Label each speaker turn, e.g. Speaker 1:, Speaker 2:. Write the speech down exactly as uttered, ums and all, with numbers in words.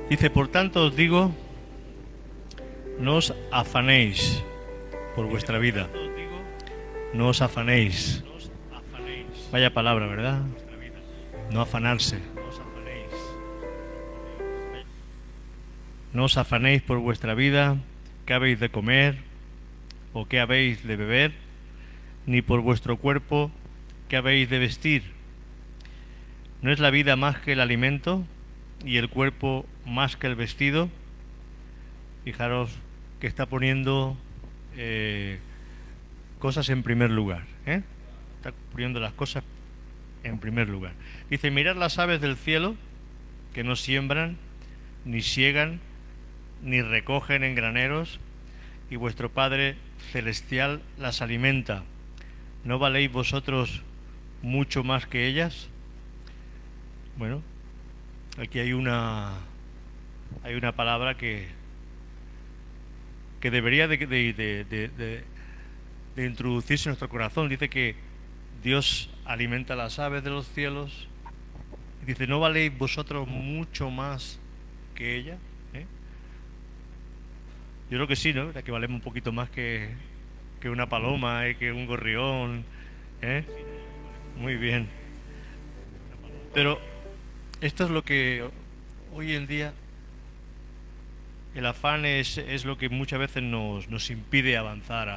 Speaker 1: Dice, por tanto os digo, no os afanéis por vuestra vida. No os afanéis. Vaya palabra, ¿verdad? No afanarse. No os afanéis por vuestra vida, qué habéis de comer o qué habéis de beber, ni por vuestro cuerpo, qué habéis de vestir. ¿No es la vida más que el alimento y el cuerpo más que el vestido? Fijaros que está poniendo eh, cosas en primer lugar, ¿eh? Está poniendo las cosas en primer lugar. Dice, mirad las aves del cielo, que no siembran, ni siegan, ni recogen en graneros, y vuestro Padre Celestial las alimenta. ¿No valéis vosotros mucho más que ellas? Bueno, aquí hay una hay una palabra que que debería de, de, de, de, de, de introducirse en nuestro corazón. Dice que Dios alimenta las aves de los cielos. Dice, ¿no valéis vosotros mucho más que ella? ¿Eh? Yo creo que sí, ¿no? Que valemos un poquito más que, que una paloma, ¿eh? Que un gorrión, ¿eh? Muy bien. Pero esto es lo que hoy en día, el afán es, es lo que muchas veces nos, nos impide avanzar a,